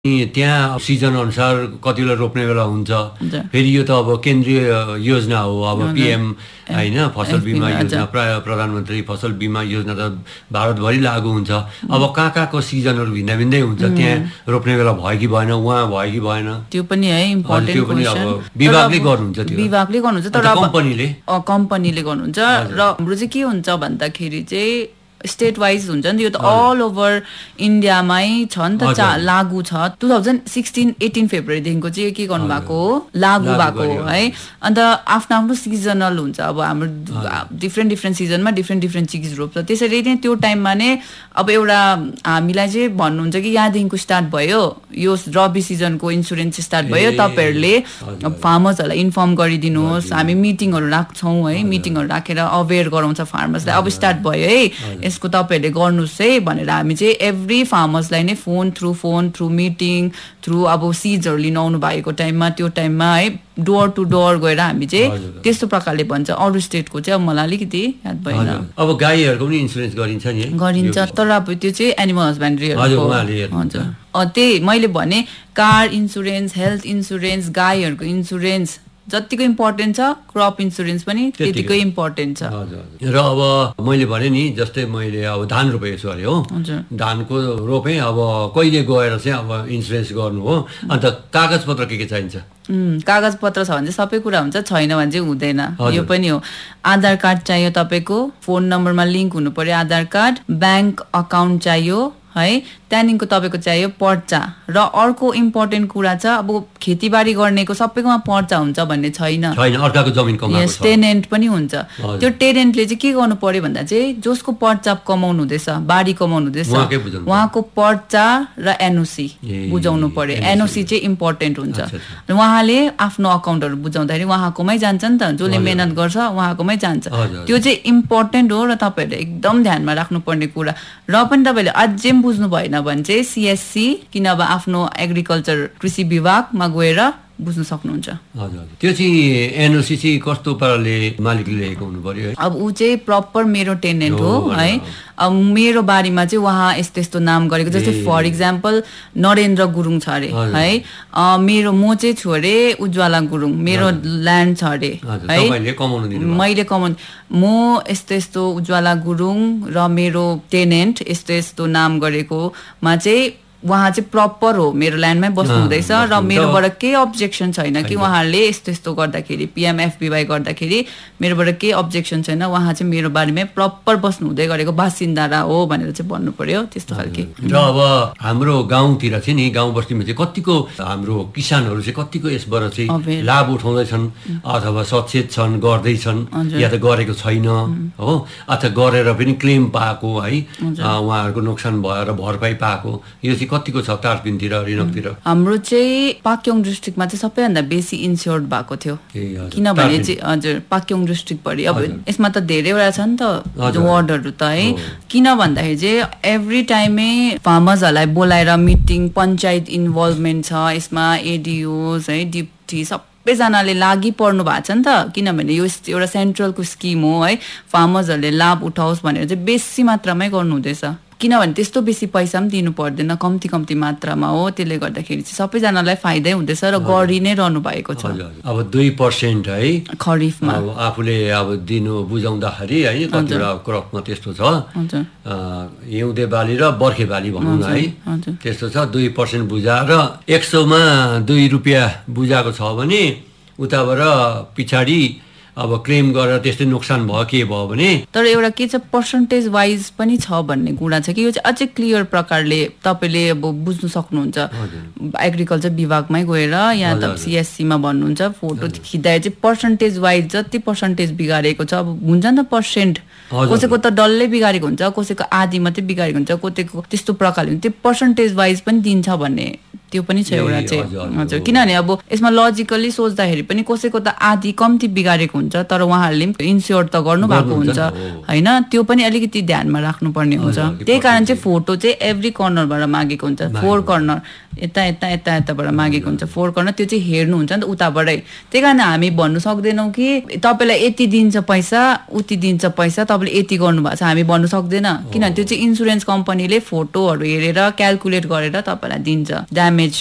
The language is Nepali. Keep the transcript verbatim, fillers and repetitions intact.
त्यहाँ सिजन अनुसार कति बेला रोप्ने बेला हुन्छ। फेरि यो त अब केन्द्रीय योजना हो, अब पीएम हैन फसल बीमा योजना, प्राय प्रधानमन्त्री फसल बीमा योजना त भारतभरि लागू हुन्छ। अब कहाँ कहाँको सिजनहरू भिन्न भिन्दै हुन्छ, त्यहाँ रोप्ने बेला भयो कि भएन, उहाँ भयो कि भएन, त्यो पनि है इम्पोर्टेन्ट त्यो पनि अब विभागले गर्नुहुन्छ। त्यो विभागले गर्नुहुन्छ तर कम्पनीले कम्पनीले गर्नुहुन्छ। र हाम्रो चाहिँ के हुन्छ भन्दाखेरि चाहिँ स्टेट वाइज हुन्छ नि, यो त अल ओभर इन्डियामै छ नि त, लागू छ। टु थाउजन्ड सिक्सटिन एटिन फेब्रुअरीदेखिको चाहिँ के गर्नु भएको हो, लागू भएको हो है। अन्त आफ्नो आफ्नो सिजनल हुन्छ, अब हाम्रो डिफ्रेन्ट डिफ्रेन्ट सिजनमा डिफ्रेन्ट डिफ्रेन्ट चिज रोप्छ। त्यसरी नै त्यो टाइममा नै अब एउटा हामीलाई चाहिँ भन्नुहुन्छ कि यहाँदेखिको स्टार्ट भयो, यो रबी सिजनको इन्सुरेन्स स्टार्ट भयो, तपाईँहरूले फार्मर्सहरूलाई इन्फर्म गरिदिनुहोस्, हामी मिटिङहरू राख्छौँ है, मिटिङहरू राखेर अवेर गराउँछ फार्मर्सलाई, अब स्टार्ट भयो है यसको तपाईँहरूले गर्नुहोस् है भनेर हामी चाहिँ एभ्री फार्मर्सलाई नै phone through phone through meeting through अब सिड्सहरू लिन आउनु भएको टाइममा त्यो टाइममा है डोर टु डोर गएर हामी चाहिँ त्यस्तो प्रकारले भन्छ। अरू स्टेटको चाहिँ अब मलाई अलिकति याद भएन। अब गाईहरूको पनि इन्सुरेन्स गरिन्छ नि, गरिन्छ तर अब त्यो चाहिँ एनिमल हस्बेन्ड्रीहरूको हुन्छ। त्यही मैले भने car insurance, health insurance, गाईहरूको insurance जतिको इम्पोर्टेन्ट छ क्रप इन्सुरेन्स पनि त्यतिकै इम्पोर्टेन्ट छ। र अब मैले भने नि जस्तै मैले अब धान रोपेको छु अरे हो, धानको रोपेँ, अब कहिले गएर चाहिँ अब इन्सुरेन्स गर्नु हो, अन्त कागज पत्र के के चाहिन्छ? कागज पत्र छ भने चाहिँ सबै कुरा हुन्छ, छैन भने चाहिँ हुँदैन। यो पनि हो, आधार कार्ड चाहियो तपाईँको, फोन नम्बरमा लिङ्क हुनु पर्यो आधार कार्ड, ब्याङ्क अकाउन्ट चाहियो है, त्यहाँदेखिको तपाईँको चाहियो पर्चा। र अर्को इम्पोर्टेन्ट कुरा छ, अब खेतीबारी गर्नेको सबैकोमा पर्चा हुन्छ भन्ने छैन, अर्काको जमिन कमाएको छ, टेनेन्ट पनि हुन्छ। त्यो टेनेन्टले चाहिँ के गर्नु पर्यो भन्दा चाहिँ जसको पर्चा कमाउनु हुँदैछ, बारी कमाउनु हुँदैछ, उहाँको पर्चा र एनओसी बुझाउनु पर्यो। एनओसी चाहिँ इम्पोर्टेन्ट हुन्छ। उहाँले आफ्नो अकाउन्टहरू बुझाउँदाखेरि उहाँकोमै जान्छ नि त, जसले मेहनत गर्छ उहाँकोमै जान्छ। त्यो चाहिँ इम्पोर्टेन्ट हो र तपाईँहरूले एकदम ध्यानमा राख्नुपर्ने कुरा। र पनि तपाईँले अझै बुझ्नु भएन भने चाहिँ सिएससी कि नभए आफ्नो एग्रिकल्चर कृषि विभागमा गएर बुझ्न सक्नुहुन्छ। हजुर, त्यो चाहिँ एनओसी चाहिँ कस्तो पाराले मालिकले लिएको हुनु पर्यो? अब ऊ चाहिँ प्रपर मेरो टेनेन्ट हो है, अब मेरो बारीमा चाहिँ उहाँ यस्तो यस्तो नाम गरेको, जस्तै फर इक्जाम्पल नरेन्द्र गुरुङ छ अरे है, मेरो म चाहिँ छु अरे उज्वाला गुरुङ, मेरो ल्यान्ड छ अरे है, मैले कमाउनु, म यस्तो यस्तो उज्वाला गुरुङ र मेरो टेनेन्ट यस्तो यस्तो नाम गरेकोमा चाहिँ उहाँ चाहिँ प्रपर हो, मेरो ल्यान्डमै बस्नु हुँदैछ र मेरोबाट केही अब्जेक्सन छैन कि उहाँहरूले यस्तो यस्तो गर्दाखेरि पिएमएफबिवाई गर्दाखेरि मेरोबाट केही अब्जेक्सन छैन, उहाँ चाहिँ मेरो बारीमै प्रपर बस्नु हुँदै गरेको बासिन्दा हो भनेर चाहिँ भन्नु पर्यो त्यस्तो खालके। र अब हाम्रो गाउँतिर चाहिँ नि, गाउँ बस्तीमा चाहिँ कतिको हाम्रो किसानहरू चाहिँ कतिको यसबाट चाहिँ लाभ उठाउँदैछन् अथवा सचेत छन्, गर्दैछन् या त गरेको छैन हो, अथवा गरेर पनि क्लेम पाएको है, उहाँहरूको नोक्सान भएर भरपाई पाएको, यो चाहिँ कतिको छ तारपिनतिर रिनकतिर? हाम्रो चाहिँ पाक्योङ डिस्ट्रिक्टमा चाहिँ सबैभन्दा बेसी इन्स्योर्ड भएको थियो, किनभने चाहिँ हजुर पाक्योङ डिस्ट्रिक्ट परि। अब यसमा त धेरैवटा छ नि त वार्डहरू त है, किन भन्दाखेरि चाहिँ एभ्री टाइमै फार्मर्सहरूलाई बोलाएर मिटिङ, पञ्चायत इन्भल्भमेन्ट छ यसमा, एडिओज है, डिप्टी सबैजनाले लागि पर्नु भएको छ नि त, किनभने यो एउटा सेन्ट्रलको स्किम हो है, फार्मर्सहरूले लाभ उठाओस् भनेर चाहिँ बेसी मात्रामै गर्नु हुँदैछ, किनभने त्यस्तो बेसी पैसा पनि दिनु पर्दैन, कम्ती कम्ती मात्रामा हो, त्यसले गर्दाखेरि चाहिँ सबैजनालाई फाइदै हुँदैछ र गरि नै रहनु भएको छ। अब दुई पर्सेन्ट है खरिफमा आफूले अब दिनु बुझाउँदाखेरि है, कतिवटा क्रपमा त्यस्तो छ, हिउँदे बाली र बर्खे बाली भनौँ न है, त्यस्तो छ, दुई पर्सेन्ट बुझाएर एक सौमा दुई रुपियाँ बुझाएको छ भने उताबाट पछाडि अब क्लेम गरेर त्यस्तै नोक्सान भयो के भयो भने। तर एउटा के छ पर्सेन्टेज वाइज पनि छ भन्ने कुरा छ कि यो चाहिँ अझै क्लियर प्रकारले तपाईँले अब बुझ्नु सक्नुहुन्छ एग्रिकल्चर विभागमै गएर, या त सिएससीमा भन्नुहुन्छ फोटो खिच्दाखेरि चाहिँ पर्सेन्टेज वाइज जति पर्सेन्टेज बिगारेको छ, अब हुन्छ नि त पर्सेन्ट, कसैको त डल्लै बिगारेको हुन्छ, कसैको आधी मात्रै बिगारेको हुन्छ, कसैको त्यस्तो प्रकारले त्यो पर्सेन्टेज वाइज पनि दिन्छ भन्ने त्यो पनि छ एउटा चाहिँ। हजुर, किनभने अब यसमा लजिकली सोच्दाखेरि पनि कसैको त आधी कम्ती बिगारेको हुन्छ तर उहाँहरूले पनि इन्स्योर त गर्नु भएको हुन्छ होइन, त्यो पनि अलिकति ध्यानमा राख्नुपर्ने हुन्छ। त्यही कारण चाहिँ फोटो चाहिँ एभ्री कर्नरबाट मागेको हुन्छ, फोर कर्नर यता यता यता यताबाट मागेको हुन्छ, फोर कर्नर त्यो चाहिँ हेर्नुहुन्छ नि त उताबाटै। त्यही कारण हामी भन्नु सक्दैनौँ कि तपाईँलाई यति दिन्छ पैसा उति दिन्छ पैसा, तपाईँले यति गर्नुभएको छ हामी भन्नु सक्दैन, किनभने त्यो चाहिँ इन्सुरेन्स कम्पनीले फोटोहरू हेरेर क्यालकुलेट गरेर तपाईँलाई दिन्छ, ड्यामेज